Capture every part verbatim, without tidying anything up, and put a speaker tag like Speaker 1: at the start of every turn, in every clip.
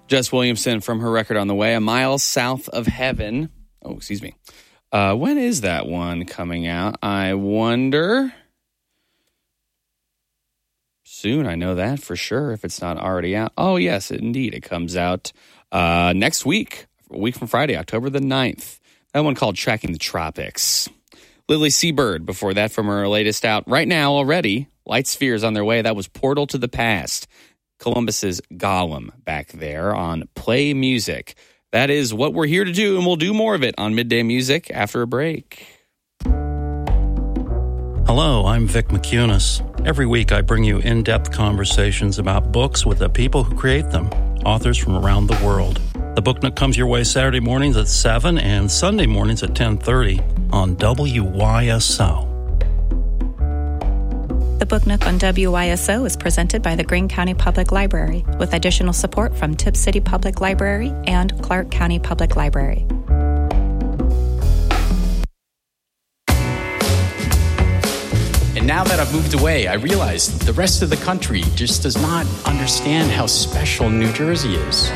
Speaker 1: Jess Williamson from her record On the Way, A Mile South of Heaven. Oh, excuse me. Uh, when is that one coming out? I wonder. Soon, I know that for sure, if it's not already out. Oh, yes, indeed. It comes out uh, next week, a week from Friday, October the ninth. That one called Tracking the Tropics. Lily Seabird, before that, from her latest out right now already. Light Spheres on their way. That was Portal to the Past. Columbus's Gollum back there on Play Music. That is what we're here to do, and we'll do more of it on Midday Music after a break.
Speaker 2: Hello, I'm Vic McCunis. Every week I bring you in-depth conversations about books with the people who create them, authors from around the world. The Book Nook comes your way Saturday mornings at seven and Sunday mornings at ten thirty on W Y S O.
Speaker 3: The Book Nook on W Y S O is presented by the Greene County Public Library, with additional support from Tipp City Public Library and Clark County Public Library.
Speaker 4: And now that I've moved away, I realize the rest of the country just does not understand how special New Jersey is.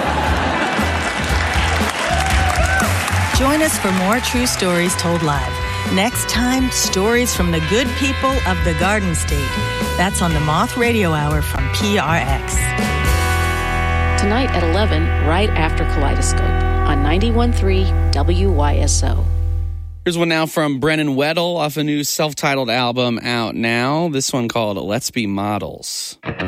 Speaker 5: Join us for more true stories told live. Next time, stories from the good people of the Garden State. That's on the Moth Radio Hour from P R X.
Speaker 6: Tonight at eleven, right after Kaleidoscope on ninety-one point three W Y S O.
Speaker 1: Here's one now from Brennan Weddle off a new self-titled album out now. This one called Let's Be Models.